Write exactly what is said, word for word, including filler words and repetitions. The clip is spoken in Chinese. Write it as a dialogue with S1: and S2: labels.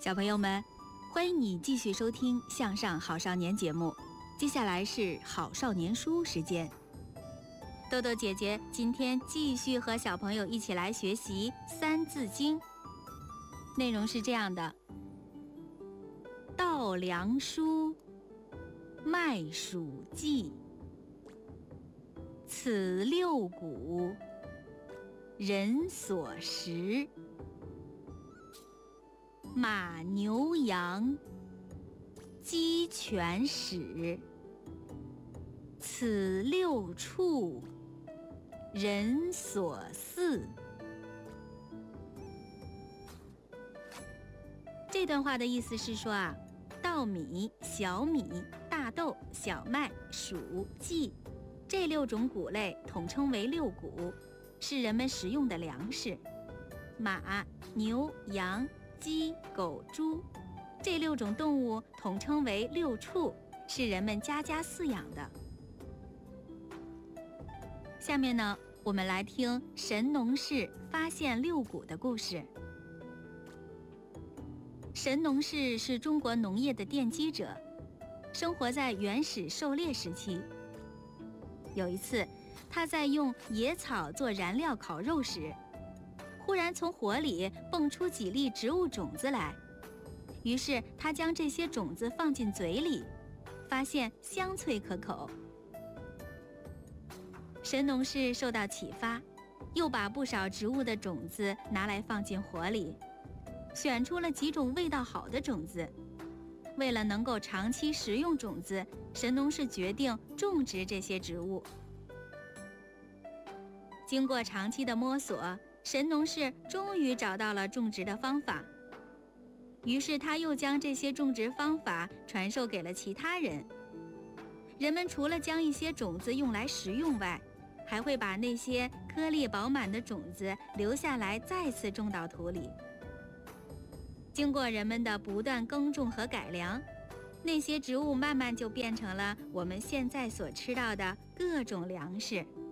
S1: 小朋友们，欢迎你继续收听《向上好少年》节目。接下来是好少年书时间。豆豆姐姐今天继续和小朋友一起来学习《三字经》，内容是这样的：稻粱菽，麦黍稷，此六谷，人所食。马牛羊，鸡犬豕，此六畜，人所饲。这段话的意思是说啊，稻米、小米、大豆、小麦、黍、稷这六种谷类统称为六谷，是人们食用的粮食。马、牛、羊、鸡、狗、猪这六种动物统称为六畜，是人们家家饲养的。下面呢，我们来听神农氏发现六谷的故事。神农氏是中国农业的奠基者，生活在原始狩猎时期。有一次，他在用野草做燃料烤肉时，忽然从火里蹦出几粒植物种子来，于是他将这些种子放进嘴里，发现香脆可口。神农氏受到启发，又把不少植物的种子拿来放进火里，选出了几种味道好的种子。为了能够长期食用种子，神农氏决定种植这些植物。经过长期的摸索，神农氏终于找到了种植的方法，于是他又将这些种植方法传授给了其他人。人们除了将一些种子用来食用外，还会把那些颗粒饱满的种子留下来，再次种到土里。经过人们的不断耕种和改良，那些植物慢慢就变成了我们现在所吃到的各种粮食。